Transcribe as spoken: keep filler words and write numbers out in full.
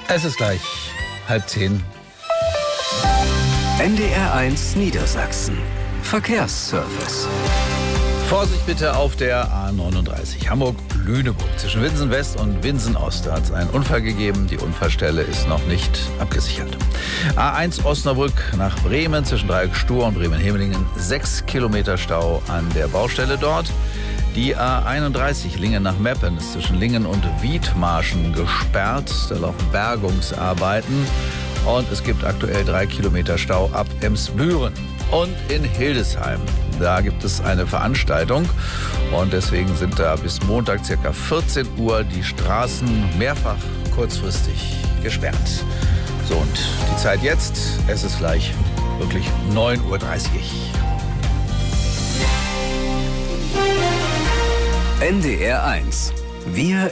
Es ist gleich halb zehn. N D R eins Niedersachsen. Verkehrsservice. Vorsicht bitte auf der A neununddreißig Hamburg-Lüneburg. Zwischen Winsen West und Winsen Ost hat es einen Unfall gegeben. Die Unfallstelle ist noch nicht abgesichert. A eins Osnabrück nach Bremen zwischen Dreieck Stur und Bremen-Hemelingen. Sechs Kilometer Stau an der Baustelle dort. Die A einunddreißig Lingen nach Meppen ist zwischen Lingen und Wiedmarschen gesperrt. Da laufen Bergungsarbeiten. Und es gibt aktuell drei Kilometer Stau ab Emsbüren. Und in Hildesheim, da gibt es eine Veranstaltung. Und deswegen sind da bis Montag ca. vierzehn Uhr die Straßen mehrfach kurzfristig gesperrt. So, und die Zeit jetzt, es ist gleich wirklich neun Uhr dreißig. N D R eins. Wir